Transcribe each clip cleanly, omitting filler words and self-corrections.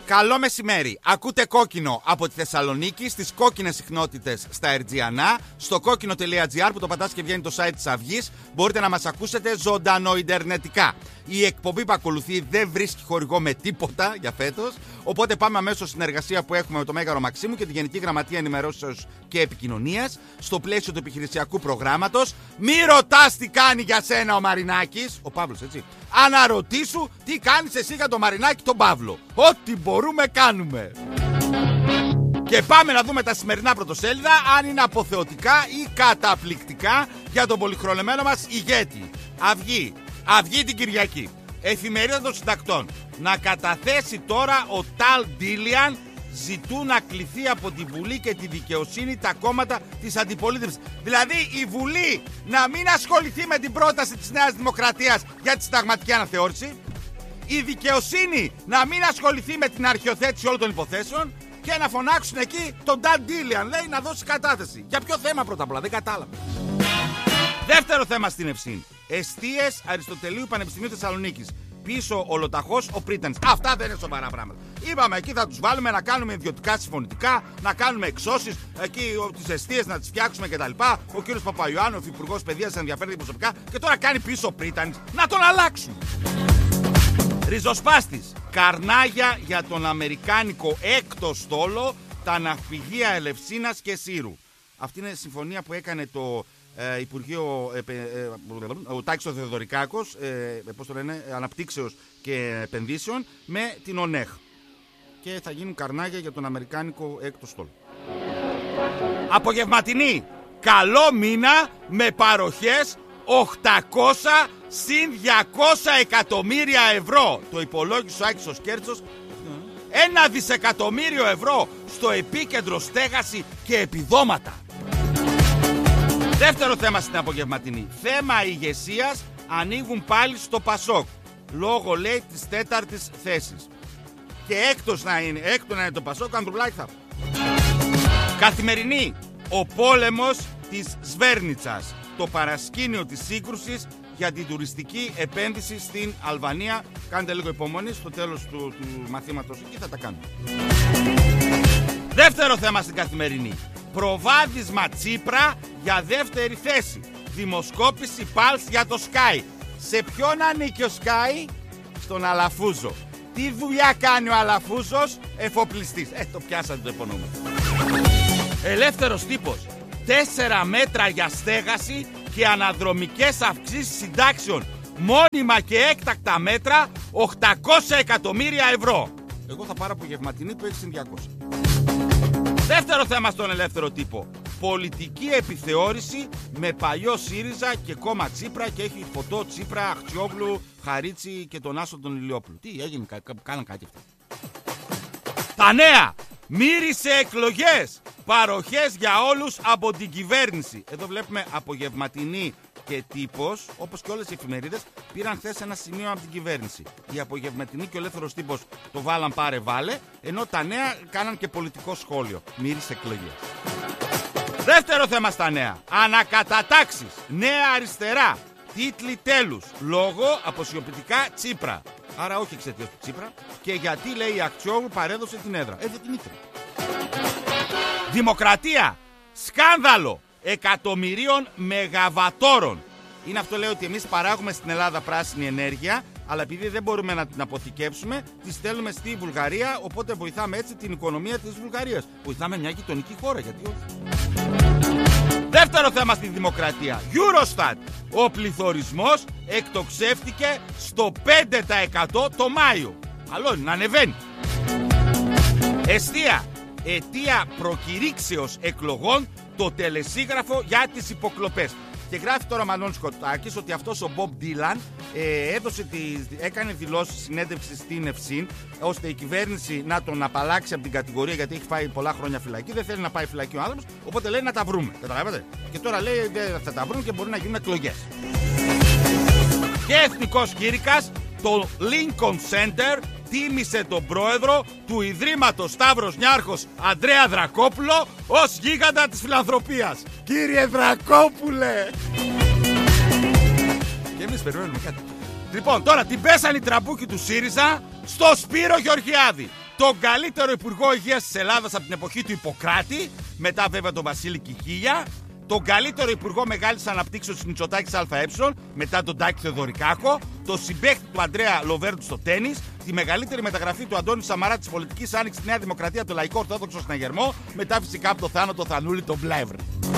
Καλό μεσημέρι. Ακούτε Κόκκινο από τη Θεσσαλονίκη στις κόκκινες συχνότητες στα Ερτζιανά. Στο κόκκινο.gr που το πατάς και βγαίνει το site της Αυγής. Μπορείτε να μας ακούσετε ζωντανοιντερνετικά. Η εκπομπή που ακολουθεί δεν βρίσκει χορηγό με τίποτα για φέτος. Οπότε πάμε αμέσως στη συνεργασία που έχουμε με το Μέγαρο Μαξίμου και τη Γενική Γραμματεία Ενημερώσεως και Επικοινωνίας στο πλαίσιο του επιχειρησιακού προγράμματος. Μη ρωτάς τι κάνει για σένα ο Μαρινάκης. Ο Παύλος, έτσι. Αναρωτήσου τι κάνεις εσύ για τον Μαρινάκη τον Παύλο. Ό,τι μπορούμε κάνουμε. Και πάμε να δούμε τα σημερινά πρωτοσέλιδα αν είναι αποθεωτικά ή καταπληκτικά για τον πολυχρονεμένο μας ηγέτη. Αυγή την Κυριακή. Εφημερίδα των Συντακτών. Να καταθέσει τώρα ο Ταλ Ντίλιαν. Ζητούν να κληθεί από τη Βουλή και τη δικαιοσύνη τα κόμματα της αντιπολίτευσης. Δηλαδή η Βουλή να μην ασχοληθεί με την πρόταση της Νέας Δημοκρατίας για τη συνταγματική αναθεώρηση. Η δικαιοσύνη να μην ασχοληθεί με την αρχιοθέτηση όλων των υποθέσεων. Και να φωνάξουν εκεί τον Ταλ Ντίλιαν, λέει, να δώσει κατάθεση. Για ποιο θέμα πρώτα απ' όλα, δεν κατάλαβα. Δεύτερο θέμα στην Ευσύνη. Εστίες Αριστοτελείου Πανεπιστημίου Θεσσαλονίκης. Πίσω ολοταχώς ο Πρίτανης. Αυτά δεν είναι σοβαρά πράγματα. Είπαμε εκεί θα τους βάλουμε να κάνουμε ιδιωτικά συμφωνητικά, να κάνουμε εξώσεις, εκεί τις εστίες να τις φτιάξουμε κτλ. Ο κύριος Παπαϊωάννου, υπουργός παιδείας, ενδιαφέρεται προσωπικά και τώρα κάνει πίσω ο Πρίτανης. Να τον αλλάξουν. Ριζοσπάστης. Καρνάγια για τον αμερικάνικο έκτο στόλο, τα ναυπηγεία Ελευσίνας και Σύρου. Αυτή είναι η συμφωνία που έκανε το Υπουργείο, ο Τάκης ο Θεοδωρικάκος, πώς το λένε, Αναπτύξεως και Επενδύσεων, με την ΟΝΕΧ. Και θα γίνουν καρνάγια για τον αμερικάνικο έκτο στόλο. Απογευματινή. Καλό μήνα με παροχές 800 συν 200 εκατομμύρια ευρώ. Το υπολόγισε ο Άκης ο Σκέρτσος. 1 δισεκατομμύριο ευρώ στο επίκεντρο στέγαση και επιδόματα. Δεύτερο θέμα στην απογευματινή. Θέμα ηγεσίας ανοίγουν πάλι στο Πασόκ. Λόγω, λέει, της τέταρτης θέσης. Και έκτο να είναι το Πασόκ, Ανδρουλάκη θα. Καθημερινή. Ο πόλεμος της Σβέρνιτσας. Το παρασκήνιο της σύγκρουσης για την τουριστική επένδυση στην Αλβανία. Κάντε λίγο υπομονή, στο τέλος του μαθήματος εκεί θα τα κάνουμε. Δεύτερο θέμα στην Καθημερινή. Προβάδισμα Τσίπρα για δεύτερη θέση. Δημοσκόπηση Πάλς για το Sky. Σε ποιον ανήκει ο Sky? Στον Αλαφούζο. Τι δουλειά κάνει ο Αλαφούζος? Εφοπλιστής. Το πιάσατε το επωνύμιο. Ελεύθερος τύπος. 4 μέτρα για στέγαση και αναδρομικές αυξήσεις συντάξεων. Μόνιμα και έκτακτα μέτρα 800 εκατομμύρια ευρώ. Εγώ θα πάρω απογευματινή που έχει συν 200. Δεύτερο θέμα στον ελεύθερο τύπο. Πολιτική επιθεώρηση με παλιό ΣΥΡΙΖΑ και κόμμα Τσίπρα και έχει φωτό Τσίπρα, Αχτσιόγλου, Χαρίτσι και τον Άσο τον Ηλιόπουλο. Τι έγινε, κάναν κάτι αυτά. Τα νέα. Μύρισε εκλογές. Παροχές για όλους από την κυβέρνηση. Εδώ βλέπουμε απογευματινή και τύπος, όπως και όλες οι εφημερίδες, πήραν χθες ένα σημείο από την κυβέρνηση. Η απογευματινή και ο ελεύθερος τύπος το βάλαν πάρε βάλε, ενώ τα νέα κάναν και πολιτικό σχόλιο. Μύρισε εκλογές. Δεύτερο θέμα στα νέα. Ανακατατάξεις. Νέα αριστερά. Τίτλοι τέλους. Λόγω αποσιοποιητικά Τσίπρα. Άρα όχι εξαιτίας του Τσίπρα. Και γιατί, λέει, η Αχτσιόγλου παρέδωσε την έδρα. Δεν την ήθελε. Δημοκρατία. Σκάνδαλο εκατομμυρίων μεγαβατόρων. Είναι αυτό, λέει, ότι εμείς παράγουμε στην Ελλάδα πράσινη ενέργεια, αλλά επειδή δεν μπορούμε να την αποθηκεύσουμε, τη στέλνουμε στη Βουλγαρία, οπότε βοηθάμε έτσι την οικονομία της Βουλγαρίας. Βοηθάμε μια γειτονική χώρα, γιατί όχι. Δεύτερο θέμα στη Δημοκρατία. Eurostat. Ο πληθωρισμός εκτοξεύτηκε στο 5% το Μάιο. Καλό είναι να ανεβαίνει. Εστία. Αιτία προκηρύξεως εκλογών το τελεσίγραφο για τις υποκλοπές. Και γράφει τώρα ο Μανώλης Κοτάκης ότι αυτός ο Μπομπ Ντίλαν έκανε δηλώσεις συνέντευξη στην Ευσύν, ώστε η κυβέρνηση να τον απαλλάξει από την κατηγορία, γιατί έχει φάει πολλά χρόνια φυλακή. Δεν θέλει να πάει φυλακή ο άνθρωπος, οπότε λέει να τα βρούμε. Καταλάβατε. Και τώρα λέει θα τα βρούμε και μπορεί να γίνουν εκλογές. Και εθνικός κήρυκας, το Lincoln Center τίμησε τον πρόεδρο του Ιδρύματος Σταύρος Νιάρχος Ανδρέα Δρακόπουλο ως γίγαντα της φιλανθρωπίας. Κύριε Δρακόπουλε! Και εμείς περιμένουμε κάτι. Λοιπόν, τώρα την πέσανε οι τραμπούκοι του ΣΥΡΙΖΑ στο Σπύρο Γεωργιάδη. τον καλύτερο υπουργό υγείας της Ελλάδας από την εποχή του Ιπποκράτη, μετά βέβαια τον Βασίλη Κικίλια, τον καλύτερο υπουργό μεγάλης αναπτύξεως της Μητσοτάκης ΑΕ, μετά τον Τάκη Θεοδωρικάκο, τον συμπαίχτη του Αντρέα Λοβέρντου στο τένις, τη μεγαλύτερη μεταγραφή του Αντώνη Σαμαρά της πολιτικής άνοιξης στη Νέα Δημοκρατία, το Λαϊκό Ορθόδοξο Συναγερμό, μετά φυσικά από το θάνατο Θανούλη τον Πλεύρη.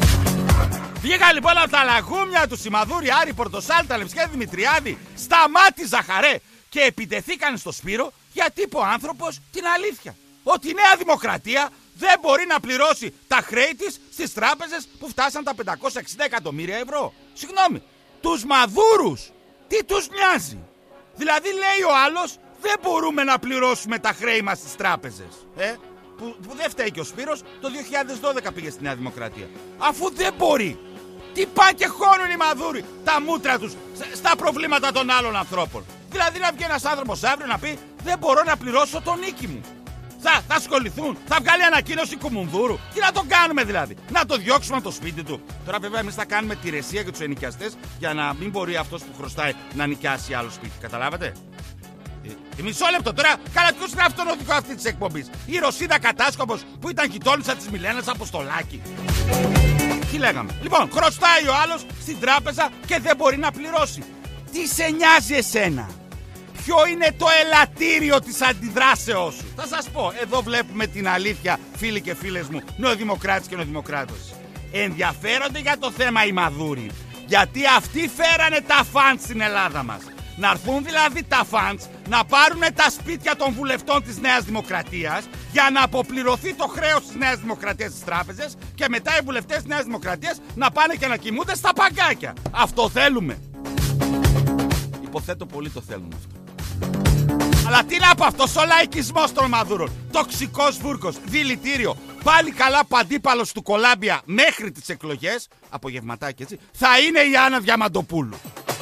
Βγήκαν λοιπόν από τα λαγούμια του Σιμαδούρη, Άρη Πορτοσάλτα, Λευσκιά Δημητριάδη, Σταμάτη Ζαχαρέ και επιτεθήκαν στο Σπύρο γιατί είπε ο άνθρωπος την αλήθεια. Ότι η Νέα Δημοκρατία δεν μπορεί να πληρώσει τα χρέη της στις τράπεζες που φτάσαν τα 560 εκατομμύρια ευρώ. Συγγνώμη, τους Μαδούρους τι τους νοιάζει? Δηλαδή λέει ο άλλος δεν μπορούμε να πληρώσουμε τα χρέη μας στις τράπεζες. Που δεν φταίει και ο Σπύρος, το 2012 πήγε στη Νέα Δημοκρατία. Αφού δεν μπορεί. Τι πάνε και χώνουν οι Μαδούροι τα μούτρα τους στα προβλήματα των άλλων ανθρώπων. Δηλαδή να βγει ένας άνθρωπος αύριο να πει δεν μπορώ να πληρώσω τον νίκη μου. Θα ασχοληθούν, θα βγάλει ανακοίνωση Κουμουνδούρου. Τι να το κάνουμε δηλαδή? Να το διώξουμε από το σπίτι του? Τώρα βέβαια εμείς θα κάνουμε τη ρεσία για τους ενοικιαστές για να μην μπορεί αυτός που χρωστάει να νοικιάσει άλλο σπίτι. Καταλάβατε? Μισό λεπτό τώρα, καλά ποιος είναι αυτόν οδικό αυτή της εκπομπής? Η Ρωσίδα Κατάσκοπος που ήταν γειτόνισσα της Μιλένας Αποστολάκη. Τι λέγαμε? Λοιπόν, χρωστάει ο άλλος στην τράπεζα και δεν μπορεί να πληρώσει. Τι σε νοιάζει εσένα? Ποιο είναι το ελαττήριο της αντιδράσεώς σου? Θα σας πω, εδώ βλέπουμε την αλήθεια, φίλοι και φίλες μου, νεοδημοκράτες και νεοδημοκράτες. Ενδιαφέρονται για το θέμα οι Μαδούροι, γιατί αυτοί φέρανε τα φαντς στην Ελλάδα μας. Να έρθουν δηλαδή τα φαντς να πάρουν τα σπίτια των βουλευτών της Νέας Δημοκρατίας για να αποπληρωθεί το χρέος της Νέας Δημοκρατίας στις τράπεζες και μετά οι βουλευτές της Νέας Δημοκρατίας να πάνε και να κοιμούνται στα παγκάκια. Αυτό θέλουμε? Υποθέτω πολύ το θέλουν αυτό. Αλλά τι να πω, αυτός ο λαϊκισμός των Μαδούρων, τοξικός βούρκος, δηλητήριο, πάλι καλά παντίπαλος του Κολάμπια μέχρι τις εκλογές, απογευματάκι έτσι, θα είναι η Άννα Διαμαντοπούλου.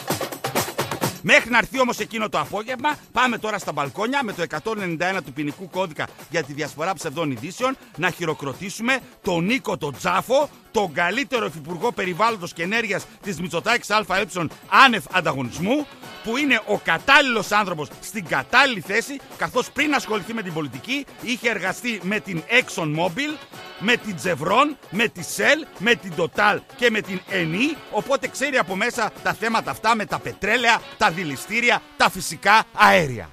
Μέχρι να έρθει όμως εκείνο το απόγευμα, πάμε τώρα στα μπαλκόνια με το 191 του ποινικού κώδικα για τη διασπορά ψευδών ειδήσεων να χειροκροτήσουμε τον Νίκο τον Τζάφο, τον καλύτερο υφυπουργό περιβάλλοντος και ενέργειας της Μητσοτάκης ΑΕ άνευ ανταγωνισμού, που είναι ο κατάλληλος άνθρωπος στην κατάλληλη θέση, καθώς πριν ασχοληθεί με την πολιτική είχε εργαστεί με την ExxonMobil, με την Chevron, με τη Shell, με την Total και με την Eni, οπότε ξέρει από μέσα τα θέματα αυτά με τα πετρέλαια, τα δηληστήρια, τα φυσικά αέρια.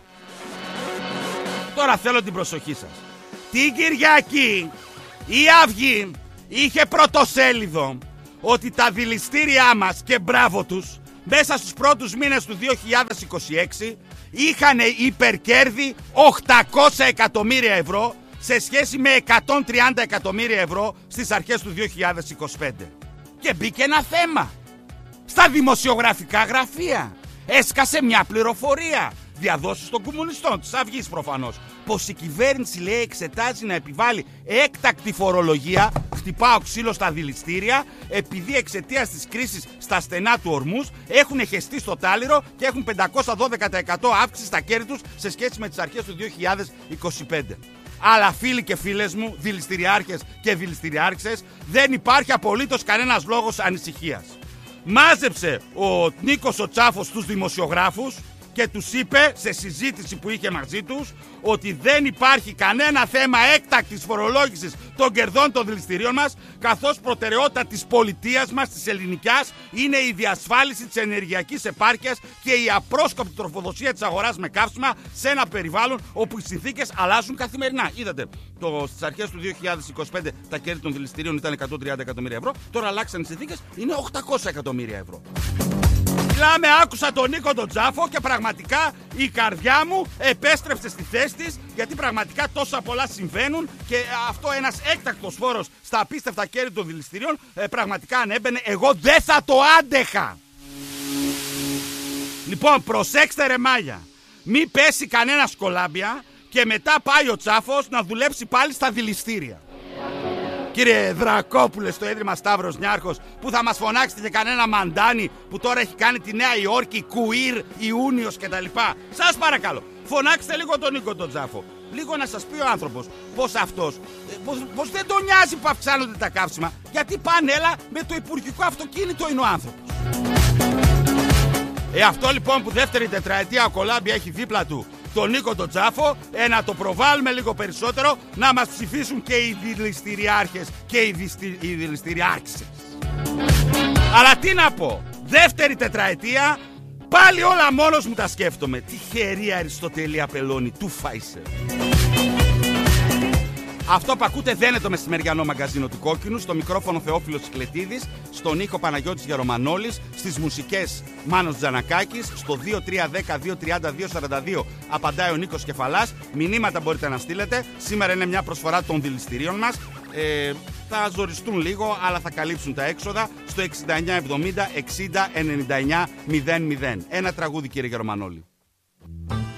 Τώρα θέλω την προσοχή σας. Την Κυριακή η Αυγή είχε πρωτοσέλιδο ότι τα δηληστήριά μας, και μπράβο τους, μέσα στους πρώτους μήνες του 2026 είχαν υπερκέρδη 800 εκατομμύρια ευρώ σε σχέση με 130 εκατομμύρια ευρώ στις αρχές του 2025. Και μπήκε ένα θέμα. Στα δημοσιογραφικά γραφεία έσκασε μια πληροφορία, διαδόσεις των κομμουνιστών, της Αυγής προφανώς, πως η κυβέρνηση, λέει, εξετάζει να επιβάλλει έκτακτη φορολογία, χτυπάω ξύλο στα δηληστήρια, επειδή εξαιτίας της κρίσης στα στενά του Ορμούς έχουν χεστεί στο τάλιρο και έχουν 512% αύξηση στα κέρδη τους σε σχέση με τις αρχές του 2025. Αλλά φίλοι και φίλες μου, δηληστηριάρχες και δηληστηριάρχες, δεν υπάρχει απολύτως κανένας λόγος ανησυχίας. Μάζεψε ο Νίκος ο Τσάφος τους δημοσιογράφους και τους είπε σε συζήτηση που είχε μαζί τους ότι δεν υπάρχει κανένα θέμα έκτακτης φορολόγησης των κερδών των δηληστηρίων μας, καθώς προτεραιότητα της πολιτείας μας, της ελληνικιάς, είναι η διασφάλιση της ενεργειακής επάρκειας και η απρόσκοπτη τροφοδοσία της αγοράς με καύσιμα σε ένα περιβάλλον όπου οι συνθήκες αλλάζουν καθημερινά. Είδατε, στις αρχές του 2025 τα κέρδη των δηληστηρίων ήταν 130 εκατομμύρια ευρώ, τώρα αλλάξαν οι συνθήκες, είναι 800 εκατομμύρια ευρώ. Μιλάμε, άκουσα τον Νίκο τον Τζάφο και πραγματικά η καρδιά μου επέστρεψε στη θέση της, γιατί πραγματικά τόσα πολλά συμβαίνουν και αυτό ένας έκτακτος φόρος στα απίστευτα κέρδη των δηληστηρίων πραγματικά αν έμπαινε εγώ δεν θα το άντεχα. Λοιπόν, προσέξτε ρε μάγια, μη πέσει κανένα Κολάμπια και μετά πάει ο Τσάφος να δουλέψει πάλι στα δηληστήρια. Κύριε Δρακόπουλε, στο Ίδρυμα Σταύρος Νιάρχος, που θα μας φωνάξετε και κανένα μαντάνι που τώρα έχει κάνει τη Νέα Υόρκη, Κουίρ, Ιούνιος κτλ. Σας παρακαλώ, φωνάξτε λίγο τον Νίκο τον Τζάφο. Λίγο να σας πει ο άνθρωπος πως αυτός, πως δεν τον νοιάζει που αυξάνονται τα καύσιμα, γιατί πανέλα με το υπουργικό αυτοκίνητο είναι ο άνθρωπος. Αυτό λοιπόν που δεύτερη τετραετία ο Κολάμπια έχει δίπλα του τον Νίκο τον Τζάφο, να το προβάλλουμε λίγο περισσότερο, να μας ψηφίσουν και οι δηληστηριάρχες και οι δηληστηριάρχησες. Αλλά τι να πω, δεύτερη τετραετία, πάλι όλα μόνος μου τα σκέφτομαι. Τυχερή Αριστοτελή Απελώνη, του Φάισερ. Αυτό που ακούτε δεν είναι το μεσημεριανό μαγκαζίνο του Κόκκινου. Στο μικρόφωνο Θεόφιλος Κυκλετίδης, στον ήχο Παναγιώτης Γερομανόλης, στις μουσικές Μάνος Τζανακάκης, στο 2310-230-242 απαντάει ο Νίκος Κεφαλάς. Μηνύματα μπορείτε να στείλετε. Σήμερα είναι μια προσφορά των δηληστηρίων μας. Θα ζοριστούν λίγο, αλλά θα καλύψουν τα έξοδα στο 6970 60 99 00. Ένα τραγούδι, κύριε Γερομανόλη.